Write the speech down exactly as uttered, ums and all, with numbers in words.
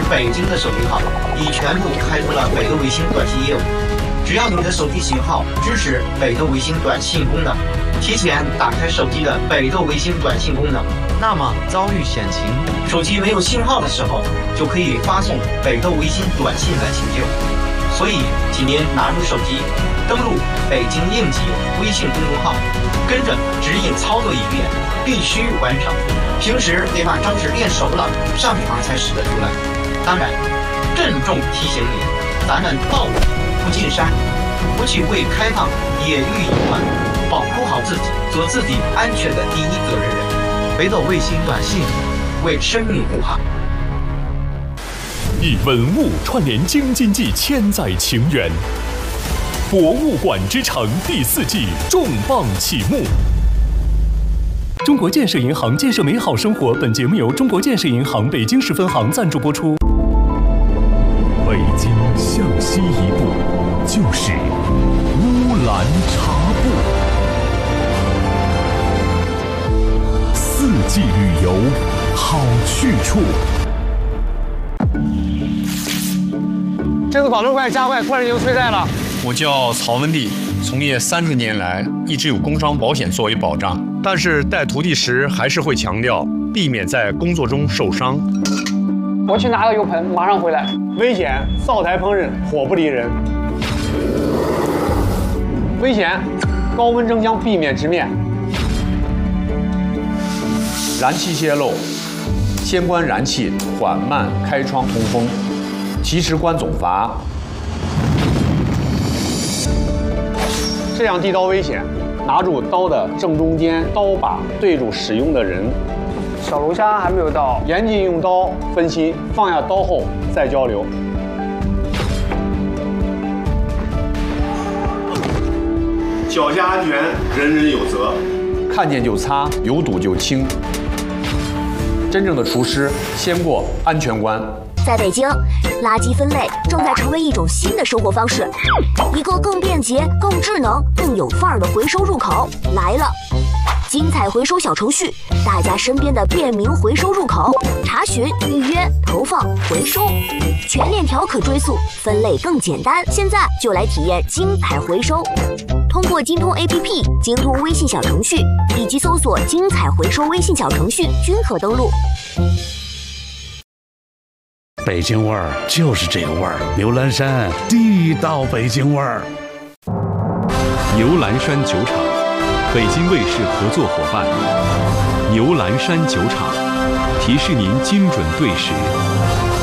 北京的手机号已全部开通了北斗卫星短信业务。只要你的手机型号支持北斗卫星短信功能，提前打开手机的北斗卫星短信功能， 那么遭遇险情， 手机没有信号的时候，就可以发送北斗卫星短信来求救。所以，请您拿出手机，登录北京应急微信公众号，跟着指引操作一遍，必须完成。平时得把招式练熟了，上场才使得出来。当然，郑重提醒你，咱们暴雨不进山，不去为开放野域隐患，保护好自己，做自己安全的第一责任人。 北斗卫星短信， 为生命护航。 以文物串联京津冀千载情缘，博物馆之城第四季重磅启幕。中国建设银行建设美好生活，本节目由中国建设银行北京市分行赞助播出。北京向西一步，就是乌兰察布。四季旅游，好去处。 这次保证快加快，快已经催债了。 我叫曹文帝，从业三十年来，一直有工伤保险作为保障，但是带徒弟时还是会强调，避免在工作中受伤。 我去拿个油盆，马上回来。危险！灶台烹饪，火不离人。危险！高温蒸箱，避免直面。燃气泄漏，先关燃气，缓慢开窗通风，及时关总阀。这样递刀危险，拿住刀的正中间，刀把对住使用的人。小龙虾还没有到，严禁用刀分心，放下刀后再交流。 脚下安全，人人有责。 看见就擦，有堵就清。真正的厨师先过安全关。 在北京，垃圾分类正在成为一种新的生活方式，一个更便捷、更智能、更有范儿的回收入口来了。精彩回收小程序，大家身边的便民回收入口，查询、预约、投放、回收，全链条可追溯，分类更简单。现在就来体验精彩回收。通过京通 A P P、京通微信小程序以及搜索“精彩回收”微信小程序均可登录。 北京味儿就是这个味儿，牛栏山地道北京味儿。 牛栏山酒厂，北京卫视合作伙伴。牛栏山酒厂，提示您精准对时，